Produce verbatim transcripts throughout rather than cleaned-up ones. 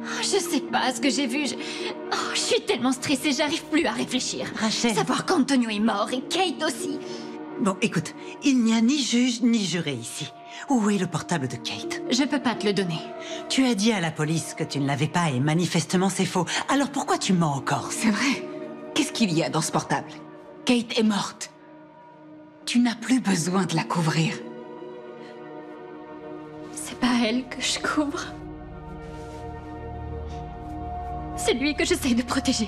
Oh, je sais pas ce que j'ai vu. Je... Oh, je suis tellement stressée, j'arrive plus à réfléchir. Rachel. Savoir qu'Antonio est mort et Kate aussi. Bon, écoute, il n'y a ni juge ni juré ici. Où est le portable de Kate? Je peux pas te le donner. Tu as dit à la police que tu ne l'avais pas et manifestement c'est faux. Alors pourquoi tu mens encore? C'est vrai. Qu'est-ce qu'il y a dans ce portable? Kate est morte. Tu n'as plus besoin de la couvrir. C'est pas elle que je couvre. C'est lui que j'essaie de protéger.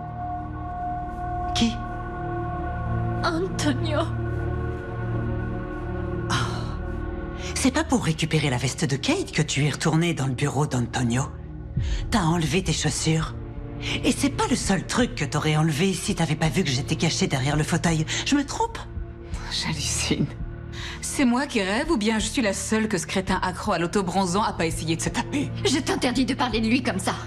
Qui? Antonio. C'est pas pour récupérer la veste de Kate que tu es retourné dans le bureau d'Antonio. T'as enlevé tes chaussures. Et c'est pas le seul truc que t'aurais enlevé si t'avais pas vu que j'étais cachée derrière le fauteuil. Je me trompe? J'hallucine. C'est moi qui rêve ou bien je suis la seule que ce crétin accro à l'auto-bronzant a pas essayé de se taper? Je t'interdis de parler de lui comme ça.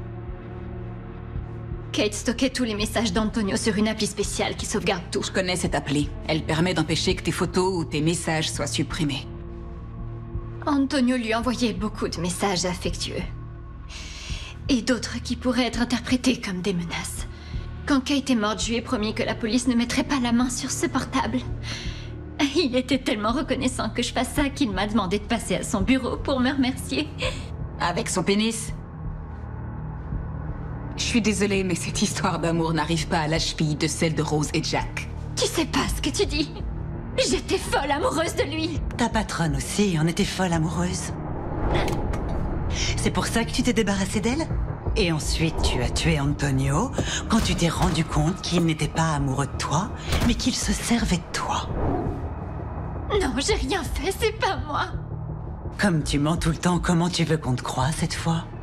Kate stockait tous les messages d'Antonio sur une appli spéciale qui sauvegarde tout. Je connais cette appli. Elle permet d'empêcher que tes photos ou tes messages soient supprimés. Antonio lui envoyait beaucoup de messages affectueux. Et d'autres qui pourraient être interprétés comme des menaces. Quand Kate est morte, je lui ai promis que la police ne mettrait pas la main sur ce portable. Il était tellement reconnaissant que je fasse ça qu'il m'a demandé de passer à son bureau pour me remercier. Avec son pénis? Je suis désolée, mais cette histoire d'amour n'arrive pas à la cheville de celle de Rose et Jack. Tu sais pas ce que tu dis. J'étais folle amoureuse de lui. Ta patronne aussi en était folle amoureuse. C'est pour ça que tu t'es débarrassée d'elle? Et ensuite tu as tué Antonio quand tu t'es rendu compte qu'il n'était pas amoureux de toi, mais qu'il se servait de toi. Non, j'ai rien fait, c'est pas moi. Comme tu mens tout le temps, comment tu veux qu'on te croie cette fois?